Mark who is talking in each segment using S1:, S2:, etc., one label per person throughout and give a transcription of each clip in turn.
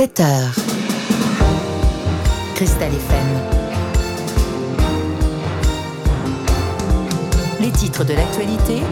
S1: 7h. Cristal FM. Les titres de l'actualité.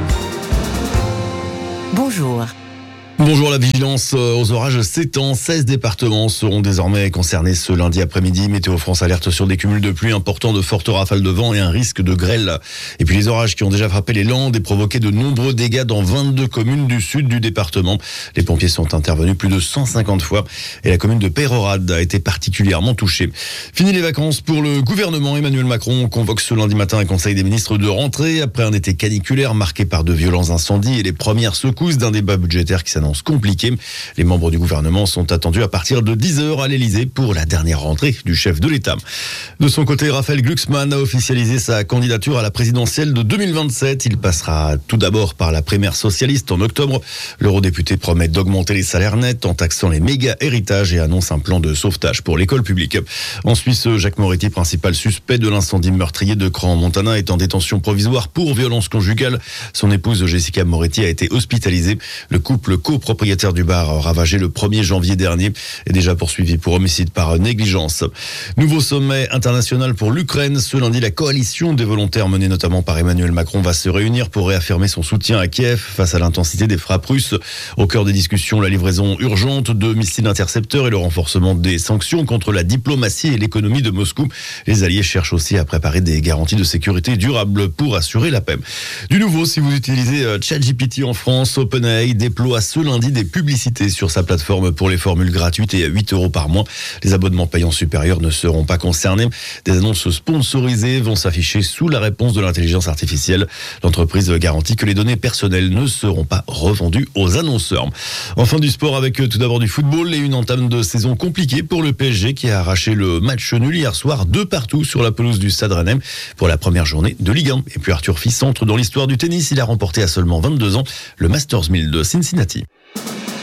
S1: Bonjour.
S2: Bonjour, la vigilance aux orages s'étend. 16 départements seront désormais concernés ce lundi après-midi. Météo France alerte sur des cumuls de pluie importants, de fortes rafales de vent et un risque de grêle. Et puis les orages qui ont déjà frappé les Landes et provoqué de nombreux dégâts dans 22 communes du sud du département. Les pompiers sont intervenus plus de 150 fois et la commune de Peyrehorade a été particulièrement touchée. Fini les vacances pour le gouvernement. Emmanuel Macron convoque ce lundi matin un conseil des ministres de rentrée après un été caniculaire marqué par de violents incendies et les premières secousses d'un débat budgétaire qui s'annonce compliqué. Les membres du gouvernement sont attendus à partir de 10h à l'Elysée pour la dernière rentrée du chef de l'État. De son côté, Raphaël Glucksmann a officialisé sa candidature à la présidentielle de 2027. Il passera tout d'abord par la primaire socialiste en octobre. L'eurodéputé promet d'augmenter les salaires nets en taxant les méga héritages et annonce un plan de sauvetage pour l'école publique. En Suisse, Jacques Moretti, principal suspect de l'incendie meurtrier de Cran-en-Montana, est en détention provisoire pour violence conjugale. Son épouse Jessica Moretti a été hospitalisée. Le couple copropriétaire du bar ravagé le 1er janvier dernier est déjà poursuivi pour homicide par négligence. Nouveau sommet international pour l'Ukraine. Ce lundi, la coalition des volontaires menée notamment par Emmanuel Macron va se réunir pour réaffirmer son soutien à Kiev face à l'intensité des frappes russes. Au cœur des discussions, la livraison urgente de missiles intercepteurs et le renforcement des sanctions contre la diplomatie et l'économie de Moscou. Les alliés cherchent aussi à préparer des garanties de sécurité durables pour assurer la paix. Du nouveau, si vous utilisez ChatGPT en France, OpenAI déploie ce lundi des publicités sur sa plateforme pour les formules gratuites et à 8 € par mois. Les abonnements payants supérieurs ne seront pas concernés. Des annonces sponsorisées vont s'afficher sous la réponse de l'intelligence artificielle. L'entreprise garantit que les données personnelles ne seront pas revendues aux annonceurs. Enfin, du sport avec tout d'abord du football et une entame de saison compliquée pour le PSG qui a arraché le match nul hier soir 2-2 sur la pelouse du Stade Rennais pour la première journée de Ligue 1. Et puis Arthur Fils entre dans l'histoire du tennis. Il a remporté à seulement 22 ans le Masters 1000 de Cincinnati.